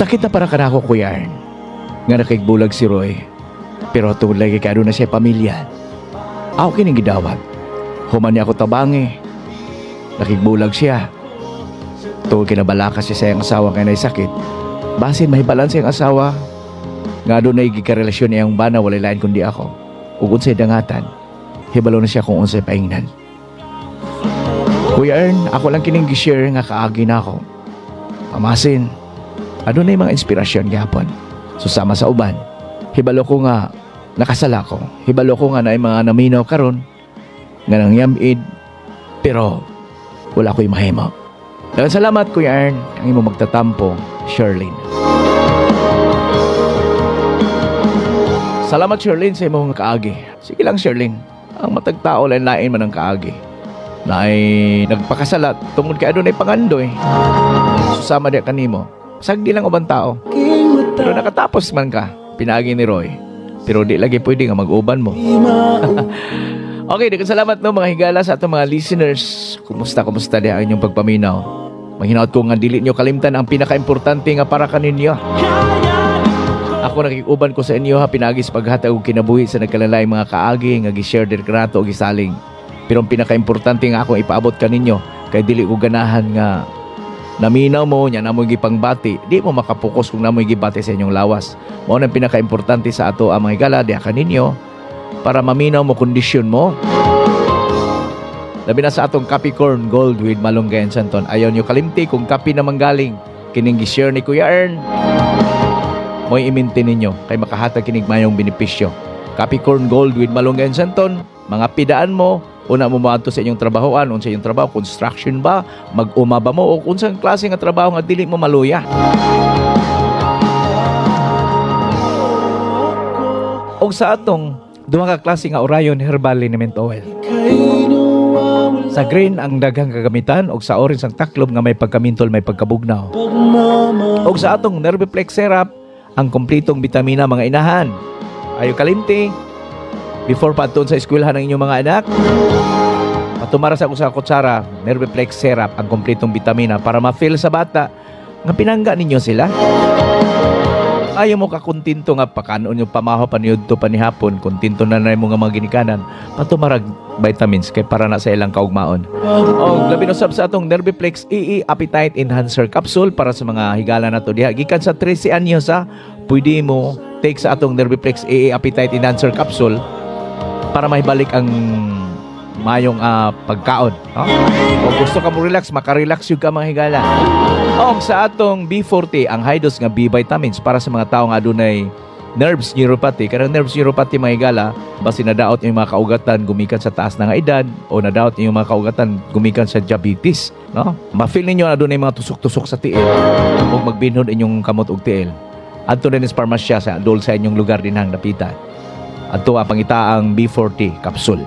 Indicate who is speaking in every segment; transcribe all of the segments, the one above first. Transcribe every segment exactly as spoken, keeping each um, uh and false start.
Speaker 1: Sakit na para kanako, Kuya Ern. Nga nakigbulag si Roy. Pero tungod lagi kaya na siya pamilya. Ako kining gidawat. Human niya ako tabangi. Nakigbulag siya. Tungod kinabalakas siya sa iyang asawa kaya na sakit. Basin mahibalan sa iyang asawa. Nga doon na igikarelasyon niya yung bana walay lain kundi ako. Ug unsay dangatan. Hibalo na siya kung unsay paingnan. Kuya Ern, ako lang kining gi-share nga kaagi na ako. Pamasin. Ano na yung mga inspirasyon gapon. Susama sa uban. Hibalo ko nga nakasala ko. Hibalo ko nga na yung mga naminaw karon nga nang yamid. Pero wala ko'y mahimo. Daghang salamat, Kuya Ern. Ang imo magtatampo, Sherlyn. Salamat, Sherlyn, sa imong kaagi. Sige lang, Sherlyn. Ang matagtao lain-lain man ang kaagi. Na ay nagpakasalat tungod kay adunay pangandoy. Susama di kanimo. Sagdi lang ubang tao. Pero nakatapos man ka, pinagi ni Roy. Pero di lagi pwede nga mag-uban mo. Okay, daghang salamat no mga higala sa atong mga listeners. Kumusta, kumusta di ang inyong pagpaminaw? Manghinaot ko nga dili nyo kalimtan ang pinaka-importante nga para kaninyo. Ako nakikuban ko sa inyo ha, pinagis paghatag og kinabuhi sa nagkalalay mga kaagi nga gi-share dir krato o gisaling. Pero ang pinaka-importante nga akong ipaabot kaninyo kay dili ko ganahan nga naminaw mo nya namoy gipangbati, di mo makapokus kung namoy gibati sa inyong lawas. Mao nang pinaka-importante sa ato ang mga higala diha kaninyo para maminaw mo kondisyon mo. Labi na sa atong Capricorn Gold with Malunggay and Santon. Ayaw nyo kalimti kung kapi na manggaling kining gi-share ni Kuya Ern. Mo'y iminti ninyo kay makahatag kinig mayong benepisyo. Capricorn Gold with Malunggay and Santon. Mga pidaan mo, una mo maadto sa inyong trabahoan, unsa inyong trabaho, construction ba, mag-uma ba mo o unsang klase nga trabaho nga dili mo maluya. O sa atong duha ka klase nga Orion Herbal Liniment Oil. Sa green ang daghang kagamitan og sa orange ang taklob nga may pagkamintol, may pagkabugnaw. Og sa atong Nerviplex Syrup ang kompletong bitamina mga inahan. Ayo kalimti before paadton sa eskwelahan ng inyong mga anak. Patumara sa usa ka kutsara Nerviplex Syrup ang kompletong bitamina para ma-feel sa bata nga pinangga ninyo sila. Ayaw mo kakuntinto nga pakanon yung pamaho paniud to panihapon, kuntinto na na mo nga mga ginikanan, patumarag vitamins kay para na sa ilang kaugmaon. O labi no sab sa atong Nerviplex E E Appetite Enhancer Capsule para sa mga higala nato diha. Gikan sa thirteen anyos ha, pwede mo take sa atong Nerviplex E E Appetite Enhancer Capsule para maibalik ang mayong uh, pagkaon. No? O gusto ka mo relax, makarelax yung ka mga higala. O sa atong B forty, ang high dose nga B vitamins para sa mga tao nga adunay nerves neuropathy. Karang nerves neuropathy mga higala, basi nadaot yung mga kaugatan gumikan sa taas na nga edad o nadaot yung mga kaugatan gumikan sa diabetes. No? Ma-feel ninyo na adunay mga tusok-tusok sa tiil o magbinhod inyong kamot og tiil. Adto din is parmasya sa dol sa inyong lugar din hang napitan. Adto ang pangitaang B forty capsule.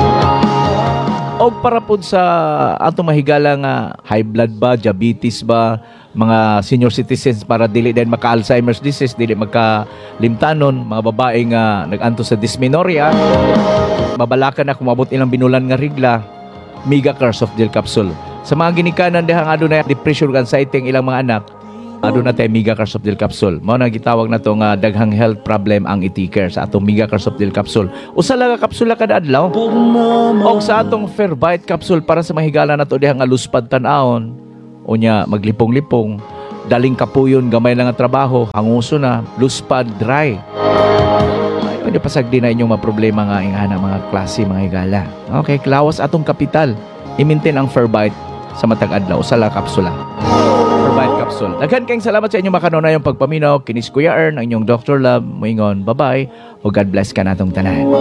Speaker 1: O para po sa atong mahigala nga high blood ba, diabetes ba, mga senior citizens para dili din maka-Alzheimer's disease, dili maka-limtanon, mga babae nga nag-anto sa dysmenorrhea, mabalakan na kung mabot ilang binulan nga rigla, Mega Care Soft Gel Capsule. Sa mga ginikanan diha nga adunay depression ug anxiety ang ilang mga anak, aduna tay Mega Care Soft Gel Capsule. Mao na gitawag na to nga daghang health problem ang i-take sa atong Mega Care Soft Gel Capsule. Usa lang ka kapsula kada adlaw. Og sa atong Fairbyte Capsule para sa mahigala nato diha nga luspad tan-awon. Unya maglipong-lipong, daling kapuyon, gamay lang ang trabaho, hanguso na, luspad, dry. Ay, hindi pasagdi na inyong mga problema nga ingana mga klase mga higala. Okay, klawas atong kapital. I-maintain ang Fairbyte sa matag adlaw sa la kapsula. Fairbyte Capsule. Daghan kayong salamat sa inyong makanunayong pagpaminaw. Kinis Kuya Ern, ang inyong Doctor Love. Moingon, bye-bye. O God bless ka natong tanan.